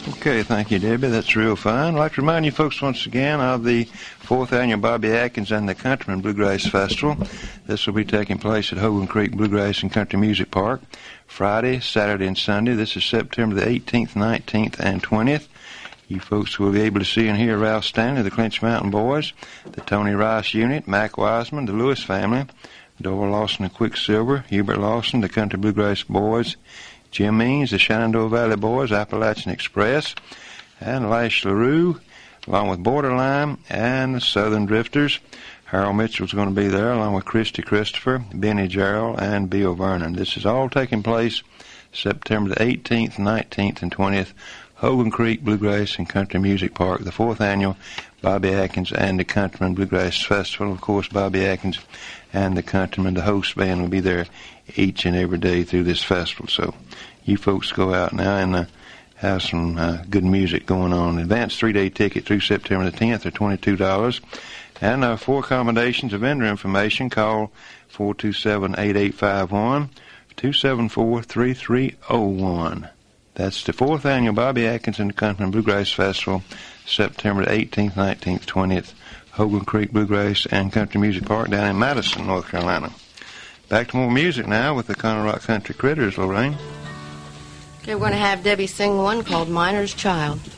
Okay, thank you, Debbie. That's real fine. I'd like to remind you folks once again of the 4th Annual Bobby Atkins and the Countryman Bluegrass Festival. This will be taking place at Hogan Creek Bluegrass and Country Music Park Friday, Saturday, and Sunday. This is September the 18th, 19th, and 20th. You folks will be able to see and hear Ralph Stanley, the Clinch Mountain Boys, the Tony Rice Unit, Mac Wiseman, the Lewis Family, Doyle Lawson and Quicksilver, Hubert Lawson, the Country Bluegrass Boys, Jim Means, the Shenandoah Valley Boys, Appalachian Express, and Lash LaRue, along with Borderline and the Southern Drifters. Harold Mitchell's going to be there, along with Christy Christopher, Benny Gerald, and Bill Vernon. This is all taking place September the 18th, 19th, and 20th, Hogan Creek Bluegrass and Country Music Park, the 4th Annual Bobby Atkins and the Countryman Bluegrass Festival. Of course, Bobby Atkins and the Countryman, the host band, will be there each and every day through this festival. So you folks go out now and have some good music going on. Advanced 3-day ticket through September the 10th are $22. And for accommodations or vendor information, call 427-8851, 274-3301. That's the 4th Annual Bobby Atkins and the Countryman Bluegrass Festival, September the 18th, 19th, 20th, Hogan Creek Bluegrass and Country Music Park down in Madison, North Carolina. Back to more music now with the Conner Rock Country Critters, Lorraine. Okay, we're going to have Debbie sing one called Miner's Child.